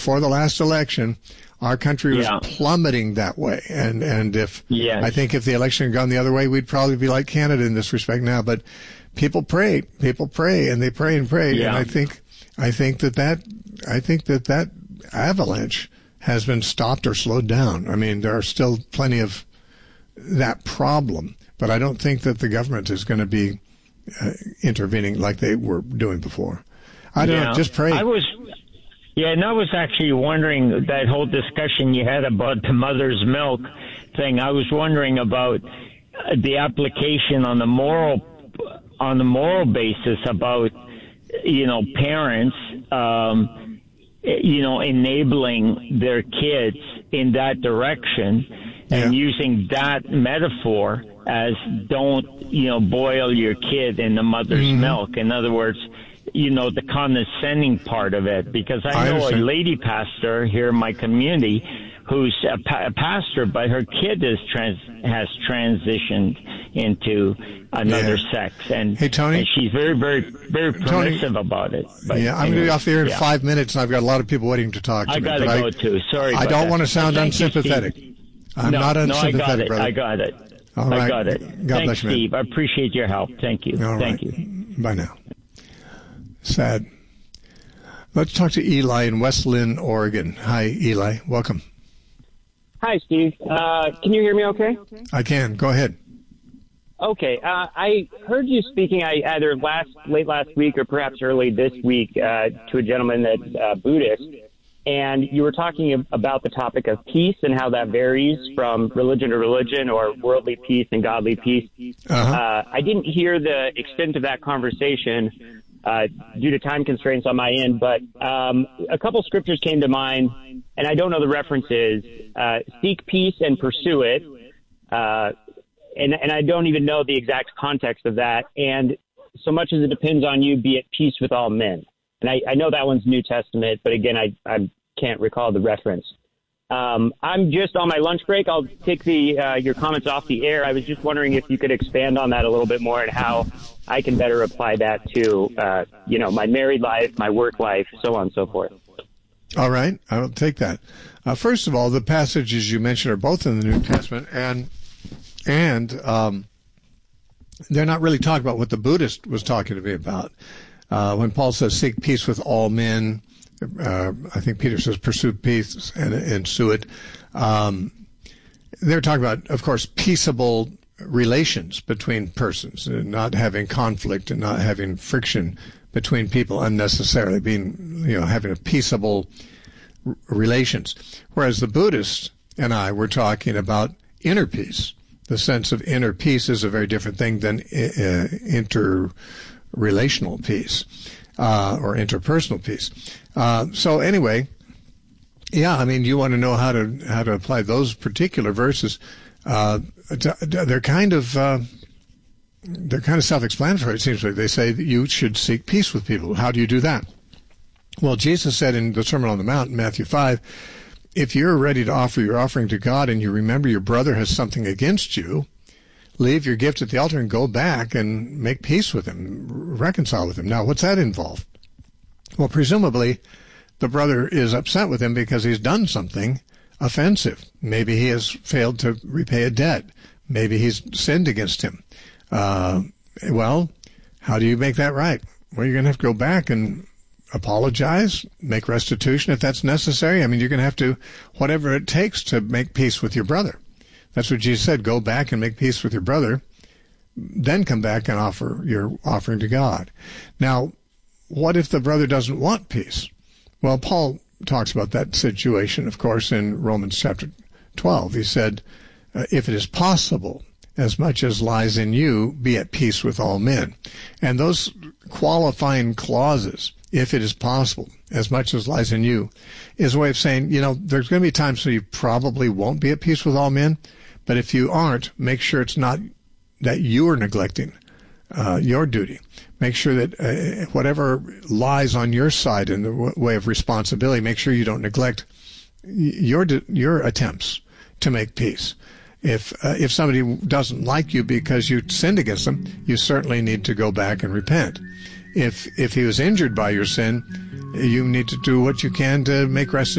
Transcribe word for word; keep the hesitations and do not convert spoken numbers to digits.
before the last election, our country was yeah. plummeting that way. And, and if, yes. I think if the election had gone the other way, we'd probably be like Canada in this respect now. But people pray, people pray, and they pray and pray. Yeah. And I think, I think that that, I think that that avalanche has been stopped or slowed down. I mean, there are still plenty of that problem, but I don't think that the government is going to be uh, intervening like they were doing before. I don't yeah. know, just pray. I was, yeah, and I was actually wondering that whole discussion you had about the mother's milk thing. I was wondering about the application on the moral, on the moral basis about, you know, parents, um, you know, enabling their kids in that direction and yeah. using that metaphor as don't, you know, boil your kid in the mother's mm-hmm. milk. In other words, you know, the condescending part of it, because I, I know understand. a lady pastor here in my community who's a, pa- a pastor, but her kid is trans- has transitioned into another yeah. sex. And, hey, Tony, and she's very, very, very permissive Tony, about it. But yeah, I'm anyway, going to be off the air in yeah. five minutes, and I've got a lot of people waiting to talk to I me. gotta I go too. Sorry. I don't that. want to sound Thank unsympathetic. You, I'm no, not unsympathetic, no, I got it. brother. I got it. All right. I got it. God Thanks, bless you, Steve. I appreciate your help. Thank you. All Thank right. you. Bye now. Sad. Let's talk to Eli in West Lynn, Oregon. Hi, Eli. Welcome. Hi, Steve. Uh, can you hear me okay? I can. Go ahead. Okay. Uh, I heard you speaking I, either last late last week or perhaps early this week uh, to a gentleman that's uh, Buddhist, and you were talking about the topic of peace and how that varies from religion to religion, or worldly peace and godly peace. Uh-huh. Uh, I didn't hear the extent of that conversation uh, due to time constraints on my end, but um, a couple scriptures came to mind, and I don't know the references. Uh, seek peace and pursue it. Uh, and, and I don't even know the exact context of that. And so much as it depends on you, be at peace with all men. And I, I know that one's New Testament, but again, I, I can't recall the reference. Um, I'm just on my lunch break. I'll take the uh, your comments off the air. I was just wondering if you could expand on that a little bit more and how I can better apply that to, uh, you know, my married life, my work life, so on and so forth. All right. I will take that. Uh, first of all, the passages you mentioned are both in the New Testament, and and um, they're not really talking about what the Buddhist was talking to me about. Uh, when Paul says, seek peace with all men, uh, I think Peter says, pursue peace and ensue it. Um, they're talking about, of course, peaceable relations between persons, and not having conflict and not having friction between people unnecessarily, being, you know, having a peaceable r- relations. Whereas the Buddhists and I were talking about inner peace. The sense of inner peace is a very different thing than uh, interrelational peace uh, or interpersonal peace. Uh, so anyway, yeah, I mean, you want to know how to how to apply those particular verses. Uh, they're kind of uh, they're kind of self-explanatory. It seems like they say that you should seek peace with people. How do you do that? Well, Jesus said in the Sermon on the Mount in Matthew five, if you're ready to offer your offering to God and you remember your brother has something against you, leave your gift at the altar and go back and make peace with him, reconcile with him. Now, what's that involve? Well, presumably the brother is upset with him because he's done something offensive. Maybe he has failed to repay a debt. Maybe he's sinned against him. Uh, well, how do you make that right? Well, you're going to have to go back and apologize, make restitution if that's necessary. I mean, you're going to have to, whatever it takes to make peace with your brother. That's what Jesus said. Go back and make peace with your brother, then come back and offer your offering to God. Now, what if the brother doesn't want peace? Well, Paul talks about that situation, of course, in Romans chapter twelve. He said, uh, if it is possible, as much as lies in you, be at peace with all men. And those qualifying clauses, if it is possible, as much as lies in you, is a way of saying, you know, there's going to be times when you probably won't be at peace with all men, but if you aren't, make sure it's not that you are neglecting uh, your duty. Make sure that uh, whatever lies on your side in the w- way of responsibility, make sure you don't neglect your your attempts to make peace. If uh, if somebody doesn't like you because you sinned against them, you certainly need to go back and repent. If if he was injured by your sin, you need to do what you can to make restitution.